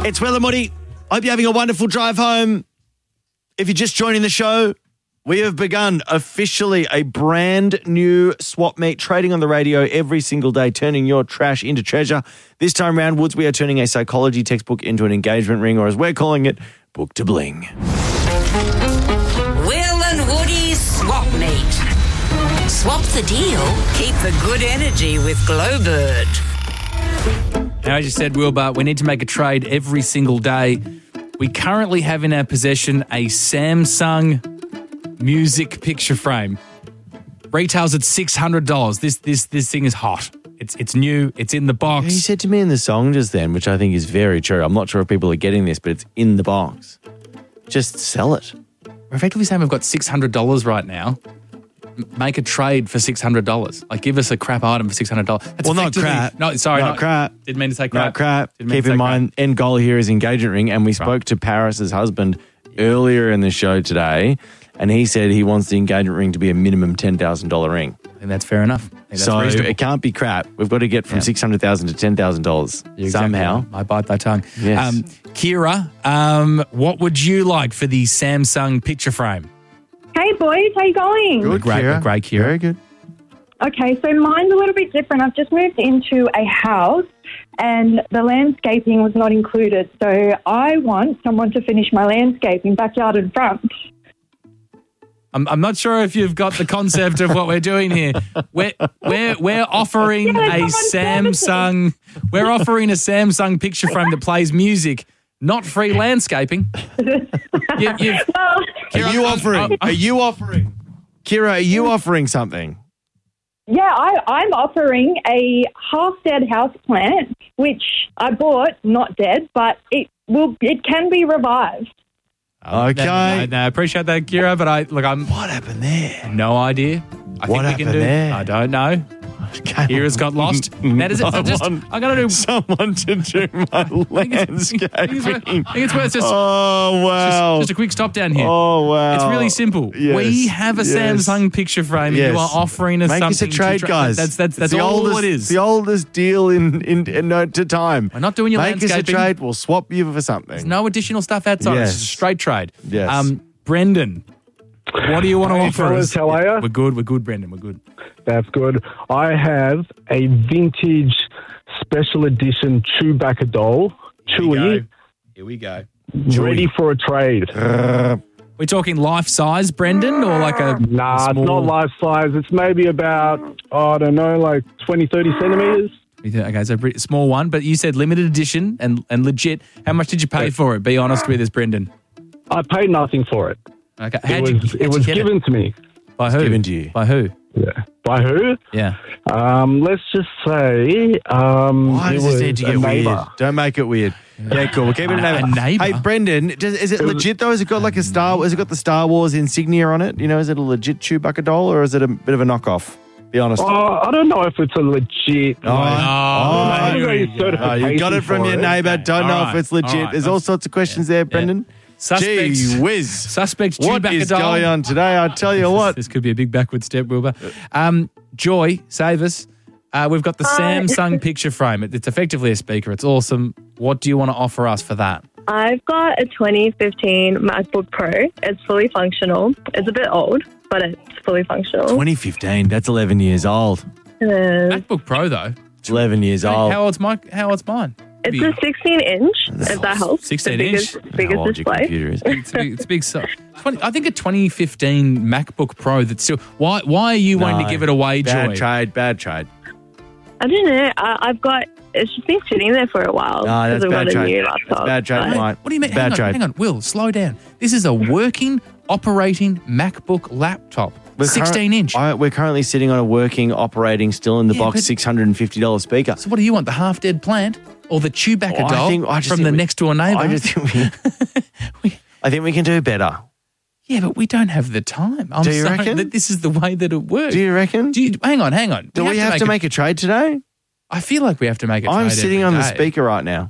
It's Will and Woody. Hope you're having a wonderful drive home. If you're just joining the show, we have begun officially a brand new swap meet, trading on the radio every single day, turning your trash into treasure. This time around, Woods, we are turning a psychology textbook into an engagement ring, or as we're calling it, book to bling. Will and Woody's swap meet. Swap the deal, keep the good energy with Glowbird. Now, as you said, Wilbur, we need to make a trade every single day. We currently have in our possession a Samsung music picture frame. Retails at $600. This thing is hot. It's new. It's in the box. You said to me in the song just then, which I think is very true. I'm not sure if people are getting this, but it's in the box. Just sell it. We're effectively saying we've got $600 right now. Make a trade for $600. Like, give us a crap item for $600. That's well, not crap. No, sorry, not crap. Didn't mean to say crap. Not crap. Keep in mind, end goal here is engagement ring, and we spoke to Paris's husband earlier in the show today, and he said he wants the engagement ring to be a minimum $10,000 ring. And that's fair enough. So reasonable. It can't be crap. We've got to get from $600,000 to $10,000 somehow. Exactly. I bite thy tongue. Yes. Kira, what would you like for the Samsung picture frame? Hey boys, how you going? Good, Great, Kira. great, Kira. Very good. Okay, so mine's a little bit different. I've just moved into a house and the landscaping was not included. So I want someone to finish my landscaping, backyard and front. I'm not sure if you've got the concept of what we're doing here. We're offering a Samsung. We're offering a Samsung picture frame that plays music, not free landscaping. Kira, Are you offering? Kira, are you offering something? Yeah, I'm offering a half-dead houseplant, which I bought, not dead, but it can be revived. Okay. No, I appreciate that, Kira, but What happened there? no idea. I What think we can happened do. there? I don't know. Okay. Kira's got lost. Now, does it? I'm going to do. Someone to do my landscaping. I think it's worth just. Oh, wow. Just a quick stop down here. Oh, wow. It's really simple. Yes. We have a Yes. Samsung picture frame. Yes. You are offering us Make something. us a trade, to guys. That's It's the all oldest, it is. The oldest deal in no to time. We're not doing your Make us a landscaping. trade. We'll swap you for something. There's no additional stuff outside. Yes. It's just a straight trade. Yes. Brendan, what do you want to Hey, offer fellas, us? how are ya? We're good, Brendan. We're good. That's good. I have a vintage special edition Chewbacca doll, Chewie, Here we go. ready for a trade. We're talking life size, Brendan, or like a Nah, small... it's not life size. It's maybe about, I don't know, like 20, 30 centimetres. Okay, so a pretty small one, but you said limited edition and legit. How much did you pay for it? Be honest with us, Brendan. I paid nothing for it. Okay, It was given to me. By who? given to you. By who? Yeah. By who? Yeah. Let's just say Why it does was this need to a get neighbour. weird? Don't make it weird. Yeah, cool. We'll keep it a neighbour. neighbour? Hey, Brendan, is it legit though? Has it got like has it got the Star Wars insignia on it? You know, is it a legit Chewbacca doll or is it a bit of a knockoff? Be honest. I don't know if it's a legit. Oh, I don't know your you certification got it from for your it. neighbour. Don't know if it's legit. All right. There's all sorts of questions there, Brendan. Suspects. Gee whiz. Suspect What Chewbacca is doll. going on today? I tell you what. This could be a big backward step, Wilbur. Joy, save us. We've got the Samsung picture frame. It's effectively a speaker. It's awesome. What do you want to offer us for that? I've got a 2015 MacBook Pro. It's fully functional. It's a bit old, but it's fully functional. 2015. That's 11 years old. MacBook Pro, though. It's 11 years old. How old's mine? It's a 16-inch, if that helps. 16 the inch? biggest How old your display. computer is. It's a big. I think a 2015 MacBook Pro. That's still. Why are you wanting to give it away, Joy? Bad trade. I don't know. I've got. It's just been sitting there for a while. No, that's I've bad got a trade. new That's laptop. bad trade, Right? mate. What do you mean? Bad trade. Hang on, Will, slow down. This is a working, operating MacBook laptop. 16-inch. We're currently sitting on a working, operating, still in the box, but- $650 speaker. So what do you want? The half-dead plant or the Chewbacca doll I just from think the we- next door neighbour? I just think I think we can do better. Yeah, but we don't have the time. I'm Do you sorry reckon? that this is the way that it works. Do you reckon? Hang on. Do we have to make a trade today? I feel like we have to make a trade. I'm sitting every on the day. speaker right now.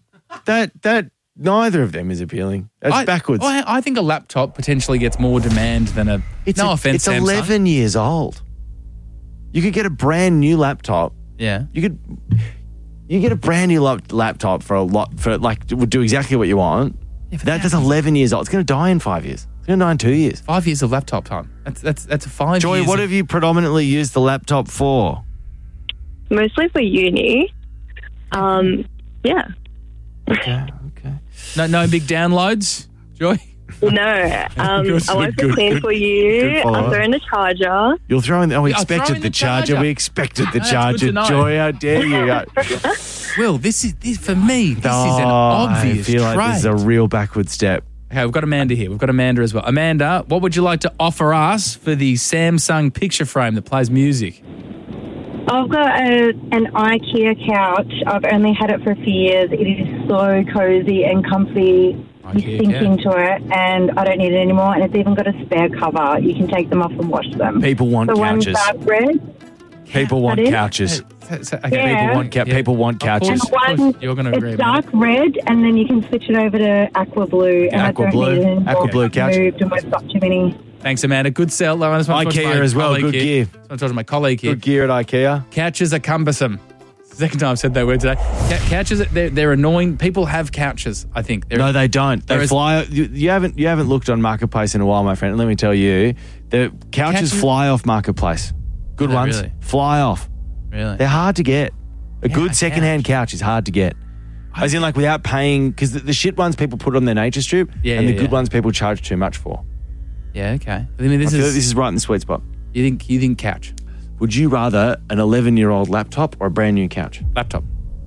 That neither of them is appealing. That's backwards. I think a laptop potentially gets more demand than a. Offense, It's Samsung. 11 years old. You could get a brand new laptop. Yeah. You could. You get a brand new laptop for would do exactly what you want. Yeah, that's 11 years old. It's going to die in 5 years. It's going to die in 2 years. 5 years of laptop time. That's a 5 Joy, years. what have you predominantly used the laptop for? Mostly for uni. Yeah. Okay. No big downloads, Joy? No. I won't be clean for you. I'll throw in the charger. You'll throw in. We expected the charger. We expected the charger. Joy, how dare you? Will, this for me. This is an obvious I feel trade. like this is a real backward step. Okay, we've got Amanda here. We've got Amanda as well. Amanda, what would you like to offer us for the Samsung picture frame that plays music? I've got an IKEA couch. I've only had it for a few years. It is so cozy and comfy. You sink into it, and I don't need it anymore. And it's even got a spare cover. You can take them off and wash them. People want couches. The one's dark red. People want couches. People want couches. You're going to agree. It's dark red, and then you can switch it over to aqua blue. And Aqua blue couch. Moved and we've got too many. Thanks, Amanda. Good sell. IKEA as well. Good gear. I'm talking to my colleague here. Good gear at IKEA. Couches are cumbersome. Second time I've said that word today. Couches, they're annoying. People have couches, I think. No, they don't. They fly. You haven't looked on Marketplace in a while, my friend. And let me tell you, the couches fly off Marketplace. Good ones. Really? Fly off. Really? They're hard to get. A good secondhand couch is hard to get. As in, without paying, because the shit ones people put on their nature strip, and the good ones people charge too much for. Yeah, okay. I mean, this is right in the sweet spot. You think couch? Would you rather an 11-year-old laptop or a brand new couch? Laptop.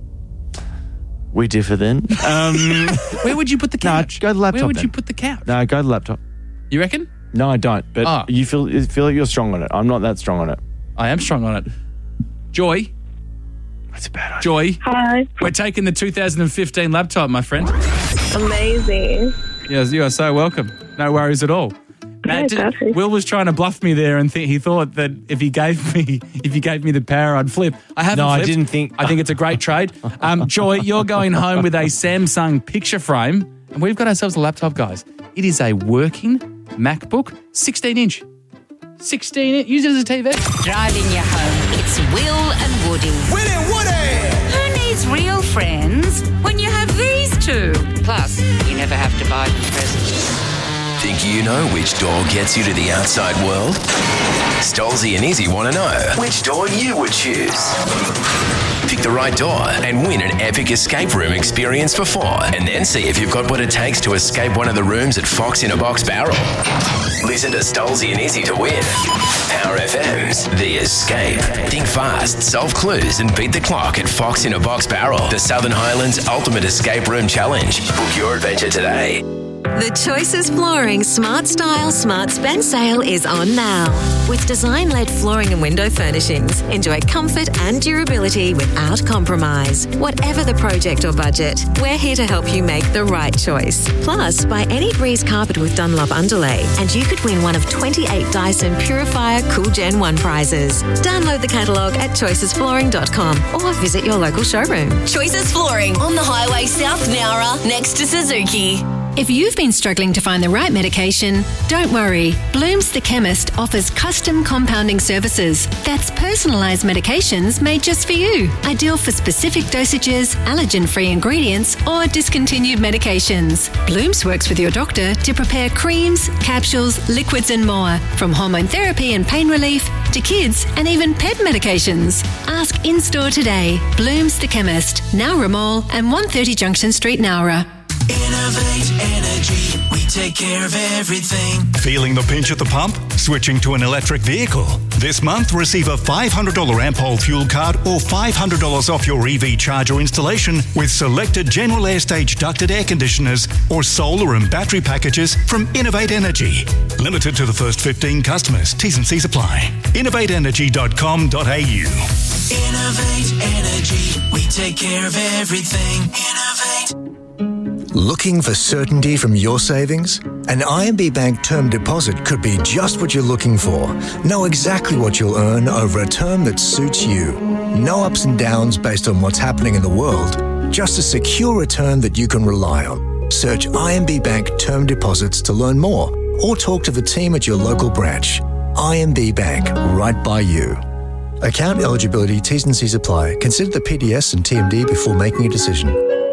We differ then. Where would you put the couch? No, go to the laptop. Where would you put the couch? No, go to the laptop. You reckon? No, I don't. But you feel like you're strong on it. I'm not that strong on it. I am strong on it. Joy. That's a bad idea. Joy. Hi. We're taking the 2015 laptop, my friend. Amazing. Yes, you are so welcome. No worries at all. Will was trying to bluff me there and he thought that if he gave me the power, I'd flip. I haven't. No, flipped. I didn't think. I think it's a great trade. Joy, you're going home with a Samsung picture frame, and we've got ourselves a laptop, guys. It is a working MacBook, 16-inch. 16-inch. Use it as a TV. Driving you home, it's Will and Woody. Who needs real friends when you have these two? Plus, you never have to buy them presents. Think you know which door gets you to the outside world? Stolzy and Izzy want to know which door you would choose. Pick the right door and win an epic escape room experience for 4, and then see if you've got what it takes to escape one of the rooms at Fox in a Box Barrel. Listen to Stolzy and Izzy to win. Power FM's The Escape. Think fast, solve clues, and beat the clock at Fox in a Box Barrel, the Southern Highlands Ultimate Escape Room Challenge. Book your adventure today. The Choices Flooring Smart Style Smart Spend sale is on now. With design-led flooring and window furnishings, enjoy comfort and durability without compromise. Whatever the project or budget, we're here to help you make the right choice. Plus, buy any Breeze carpet with Dunlop underlay and you could win one of 28 Dyson Purifier Cool Gen 1 prizes. Download the catalogue at choicesflooring.com or visit your local showroom. Choices Flooring on the highway South Nowra next to Suzuki. If you've been struggling to find the right medication, don't worry. Bloom's the Chemist offers custom compounding services. That's personalised medications made just for you. Ideal for specific dosages, allergen-free ingredients, or discontinued medications. Bloom's works with your doctor to prepare creams, capsules, liquids and more. From hormone therapy and pain relief to kids and even pet medications. Ask in-store today. Bloom's the Chemist, Nowra Mall and 130 Junction Street, Nowra. Innovate Energy, we take care of everything. Feeling the pinch at the pump? Switching to an electric vehicle? This month, receive a $500 Ampol fuel card or $500 off your EV charger installation with selected General Air Stage ducted air conditioners or solar and battery packages from Innovate Energy. Limited to the first 15 customers. T's and C's apply. innovateenergy.com.au. Innovate Energy, we take care of everything. Innovate. Looking for certainty from your savings? An IMB Bank term deposit could be just what you're looking for. Know exactly what you'll earn over a term that suits you. No ups and downs based on what's happening in the world. Just a secure return that you can rely on. Search IMB Bank term deposits to learn more or talk to the team at your local branch. IMB Bank, right by you. Account eligibility, T's and C's apply. Consider the PDS and TMD before making a decision.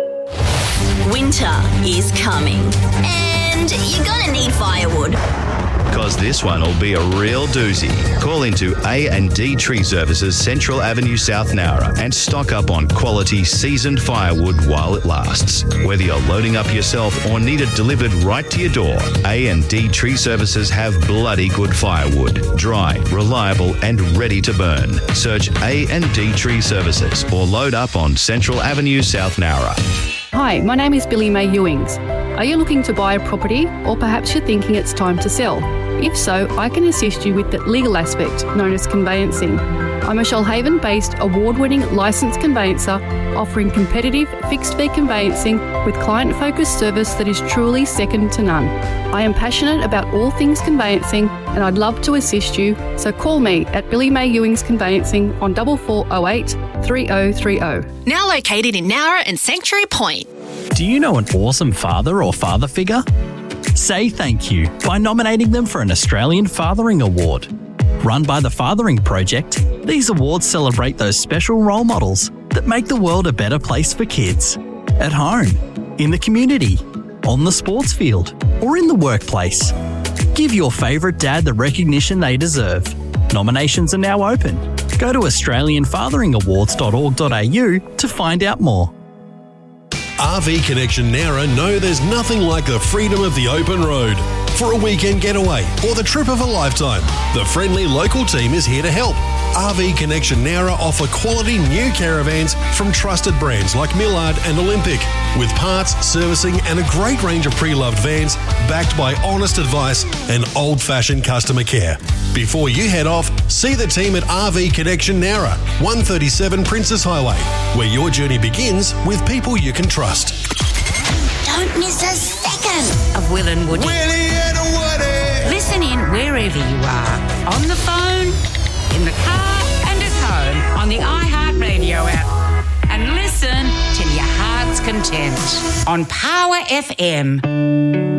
Winter is coming, and you're gonna need firewood. Because this one will be a real doozy. Call into A&D Tree Services, Central Avenue, South Nowra, and stock up on quality seasoned firewood while it lasts. Whether you're loading up yourself or need it delivered right to your door, A&D Tree Services have bloody good firewood. Dry, reliable, and ready to burn. Search A&D Tree Services or load up on Central Avenue, South Nowra. Hi, my name is Billy May Ewings. Are you looking to buy a property, or perhaps you're thinking it's time to sell? If so, I can assist you with the legal aspect, known as conveyancing. I'm a Shoalhaven-based award-winning licensed conveyancer offering competitive fixed-fee conveyancing with client-focused service that is truly second to none. I am passionate about all things conveyancing and I'd love to assist you, so call me at Billy May Ewings Conveyancing on 4408 3030. Now located in Nowra and Sanctuary Point. Do you know an awesome father or father figure? Say thank you by nominating them for an Australian Fathering Award. Run by the Fathering Project, these awards celebrate those special role models that make the world a better place for kids. At home, in the community, on the sports field, or in the workplace. Give your favourite dad the recognition they deserve. Nominations are now open. Go to australianfatheringawards.org.au to find out more. RV Connection Nowra know there's nothing like the freedom of the open road. For a weekend getaway or the trip of a lifetime, the friendly local team is here to help. RV Connection Nowra offer quality new caravans from trusted brands like Millard and Olympic, with parts, servicing and a great range of pre-loved vans backed by honest advice and old-fashioned customer care. Before you head off, see the team at RV Connection Nowra, 137 Princess Highway, where your journey begins with people you can trust. Don't miss a second of Will and Woody. Willie and Woody. Listen in wherever you are. On the phone, in the car, and at home on the iHeartRadio app. And listen till your heart's content on Power FM.